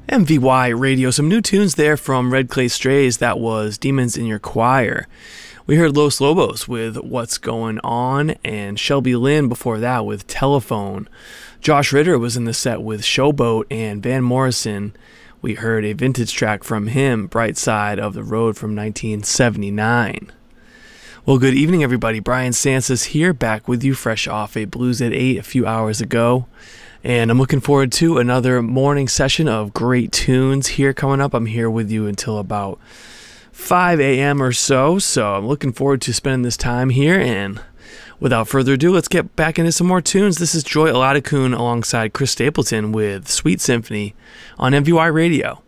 MVY Radio, some new tunes there from Red Clay Strays. That was Demons in Your Choir. We heard Los Lobos with What's Going On, and Shelby Lynn before that with Telephone. Josh Ritter was in the set with Showboat, and Van Morrison, we heard a vintage track from him, Bright Side of the Road from 1979. Well, good evening, everybody. Brian Sansas here, back with you fresh off a Blues at 8 a few hours ago. And I'm looking forward to another morning session of great tunes here coming up. I'm here with you until about 5 a.m. or so I'm looking forward to spending this time here. And without further ado, let's get back into some more tunes. This is Joy Oladokun alongside Chris Stapleton with Sweet Symphony on MVY Radio.